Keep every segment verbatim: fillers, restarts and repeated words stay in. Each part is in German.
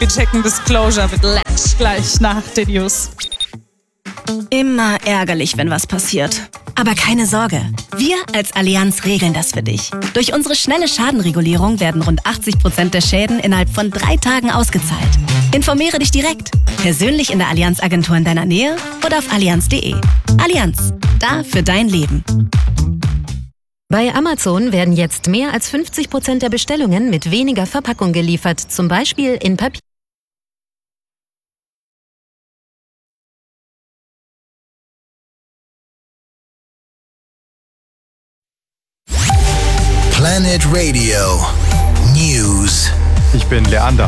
Wir checken Disclosure mit Let's gleich nach den News. Immer ärgerlich, wenn was passiert. Aber keine Sorge, wir als Allianz regeln das für dich. Durch unsere schnelle Schadenregulierung werden rund achtzig Prozent der Schäden innerhalb von drei Tagen ausgezahlt. Informiere dich direkt, persönlich in der Allianz-Agentur in deiner Nähe oder auf allianz punkt de. Allianz, da für dein Leben. Bei Amazon werden jetzt mehr als fünfzig Prozent der Bestellungen mit weniger Verpackung geliefert, zum Beispiel in Papier. Planet Radio News. Ich bin Leander.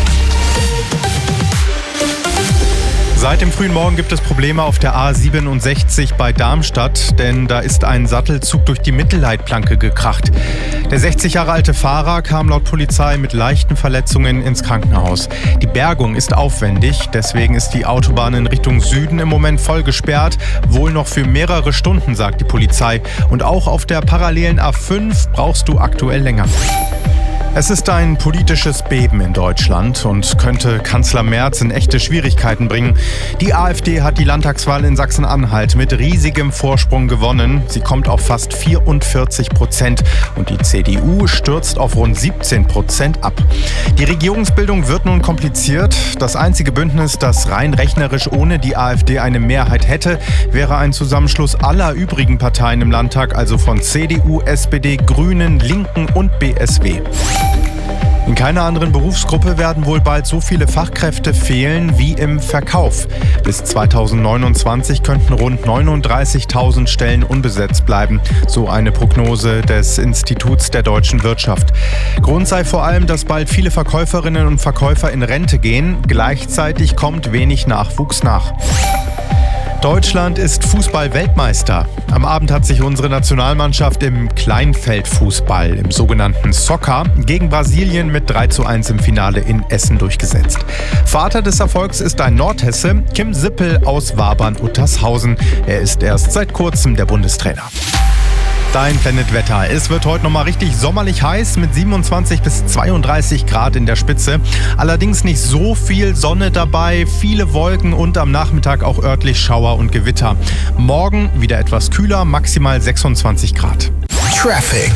Seit dem frühen Morgen gibt es Probleme auf der A siebenundsechzig bei Darmstadt, denn da ist ein Sattelzug durch die Mittelleitplanke gekracht. Der sechzig Jahre alte Fahrer kam laut Polizei mit leichten Verletzungen ins Krankenhaus. Die Bergung ist aufwendig, deswegen ist die Autobahn in Richtung Süden im Moment voll gesperrt, wohl noch für mehrere Stunden, sagt die Polizei. Und auch auf der parallelen A fünf brauchst du aktuell länger. Es ist ein politisches Beben in Deutschland und könnte Kanzler Merz in echte Schwierigkeiten bringen. Die AfD hat die Landtagswahl in Sachsen-Anhalt mit riesigem Vorsprung gewonnen. Sie kommt auf fast vierundvierzig Prozent und die C D U stürzt auf rund siebzehn Prozent ab. Die Regierungsbildung wird nun kompliziert. Das einzige Bündnis, das rein rechnerisch ohne die AfD eine Mehrheit hätte, wäre ein Zusammenschluss aller übrigen Parteien im Landtag, also von C D U, S P D, Grünen, Linken und B S W. In keiner anderen Berufsgruppe werden wohl bald so viele Fachkräfte fehlen wie im Verkauf. Bis zweitausendneunundzwanzig könnten rund neununddreißigtausend Stellen unbesetzt bleiben, so eine Prognose des Instituts der deutschen Wirtschaft. Grund sei vor allem, dass bald viele Verkäuferinnen und Verkäufer in Rente gehen. Gleichzeitig kommt wenig Nachwuchs nach. Deutschland ist Fußball-Weltmeister. Am Abend hat sich unsere Nationalmannschaft im Kleinfeldfußball, im sogenannten Soccer, gegen Brasilien mit drei zu eins im Finale in Essen durchgesetzt. Vater des Erfolgs ist ein Nordhesse, Kim Sippel aus Wabern-Uttershausen. Er ist erst seit kurzem der Bundestrainer. Dein Planet Wetter. Es wird heute nochmal richtig sommerlich heiß mit siebenundzwanzig bis zweiunddreißig Grad in der Spitze. Allerdings nicht so viel Sonne dabei, viele Wolken und am Nachmittag auch örtlich Schauer und Gewitter. Morgen wieder etwas kühler, maximal sechsundzwanzig Grad. Traffic.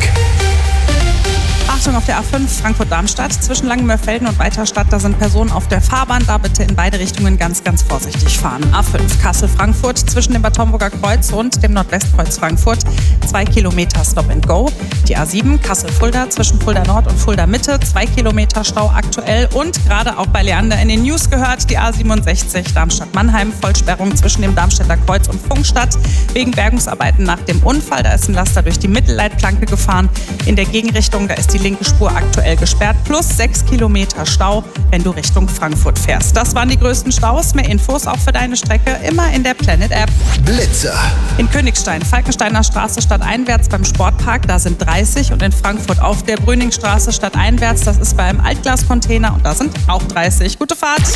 Achtung auf der A fünf Frankfurt-Darmstadt. Zwischen Langenmörfelden und Weiterstadt, da sind Personen auf der Fahrbahn. Da bitte in beide Richtungen ganz, ganz vorsichtig fahren. A fünf Kassel-Frankfurt zwischen dem Bad Homburger Kreuz und dem Nordwestkreuz Frankfurt. Zwei Kilometer Stop and Go. Die A sieben Kassel-Fulda zwischen Fulda Nord und Fulda Mitte. Zwei Kilometer Stau aktuell. Und gerade auch bei Leander in den News gehört, die A siebenundsechzig Darmstadt-Mannheim. Vollsperrung zwischen dem Darmstädter Kreuz und Funkstadt. Wegen Bergungsarbeiten nach dem Unfall. Da ist ein Laster durch die Mittelleitplanke gefahren. In der Gegenrichtung, da ist die linke Spur aktuell gesperrt, plus sechs Kilometer Stau, wenn du Richtung Frankfurt fährst. Das waren die größten Staus. Mehr Infos auch für deine Strecke immer in der Planet App. Blitzer. In Königstein, Falkensteiner Straße stadteinwärts beim Sportpark, da sind dreißig. Und in Frankfurt auf der Brüningstraße stadteinwärts, das ist beim Altglascontainer und da sind auch dreißig. Gute Fahrt!